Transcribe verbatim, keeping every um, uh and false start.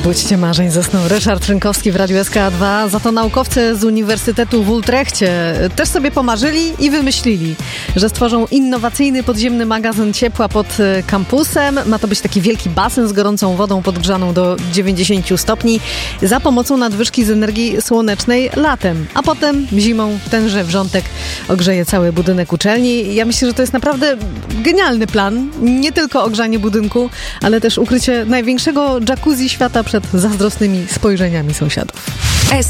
Budźcie marzeń, zasnął Ryszard Rynkowski w Radiu S K dwa. Za to naukowcy z Uniwersytetu w Utrechcie też sobie pomarzyli i wymyślili, że stworzą innowacyjny podziemny magazyn ciepła pod kampusem. Ma to być taki wielki basen z gorącą wodą podgrzaną do dziewięćdziesięciu stopni za pomocą nadwyżki z energii słonecznej latem, a potem zimą tenże wrzątek ogrzeje cały budynek uczelni. Ja myślę, że to jest naprawdę genialny plan. Nie tylko ogrzanie budynku, ale też ukrycie największego jacuzzi świata przed zazdrosnymi spojrzeniami sąsiadów.